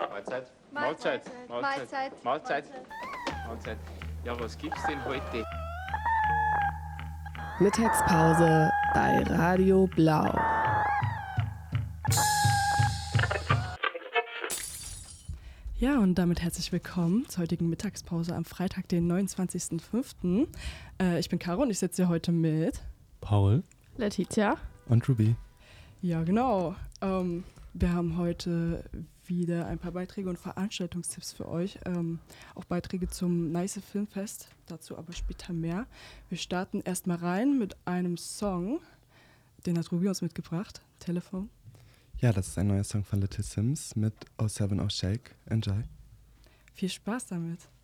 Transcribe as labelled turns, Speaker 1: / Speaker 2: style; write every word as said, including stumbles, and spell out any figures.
Speaker 1: Mahlzeit.
Speaker 2: Mahlzeit.
Speaker 1: Mahlzeit.
Speaker 2: Mahlzeit.
Speaker 1: Mahlzeit. Mahlzeit. Ja, was gibt's denn heute?
Speaker 3: Mittagspause bei Radio Blau. Ja, und damit herzlich willkommen zur heutigen Mittagspause am Freitag, den neunundzwanzigsten fünften Äh, ich bin Caro und ich sitze hier heute mit
Speaker 4: Paul,
Speaker 5: Letizia
Speaker 4: und Ruby.
Speaker 3: Ja, genau. Ähm, wir haben heute wieder ein paar Beiträge und Veranstaltungstipps für euch. Ähm, auch Beiträge zum Nice Filmfest, dazu aber später mehr. Wir starten erstmal rein mit einem Song, den hat Ruby uns mitgebracht, Telefon.
Speaker 4: Ja, das ist ein neuer Song von Little Sims mit oh seven oh Shake. Enjoy.
Speaker 3: Viel Spaß damit.